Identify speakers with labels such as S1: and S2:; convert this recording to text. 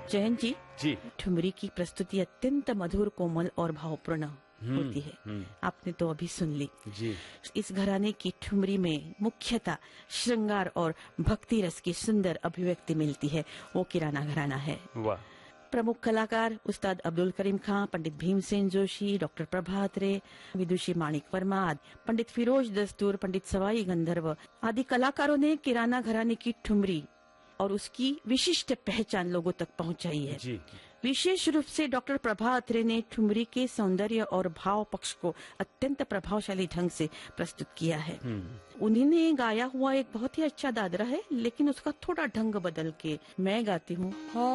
S1: जयंत जी,
S2: जी
S1: ठुमरी की प्रस्तुति अत्यंत मधुर, कोमल और भावपूर्ण होती है। आपने तो अभी सुन ली।
S2: जी
S1: इस घराने की ठुमरी में मुख्यतः श्रृंगार और भक्ति रस की सुंदर अभिव्यक्ति मिलती है। वो किराना घराना है।
S2: वाह।
S1: प्रमुख कलाकार उस्ताद अब्दुल करीम खां, पंडित भीमसेन जोशी, डॉक्टर प्रभात रे, विदुषी माणिक वर्मा, पंडित फिरोज दस्तूर, पंडित सवाई गंधर्व आदि कलाकारों ने किराना घराने की ठुमरी और उसकी विशिष्ट पहचान लोगों तक पहुंचाई है।
S2: जी
S1: विशेष रूप से डॉक्टर प्रभात रे ने ठुमरी के सौंदर्य और भाव पक्ष को अत्यंत प्रभावशाली ढंग से प्रस्तुत किया है। उन्होंने गाया हुआ एक बहुत ही अच्छा दादरा है, लेकिन उसका थोड़ा ढंग बदल के मैं गाती हूँ।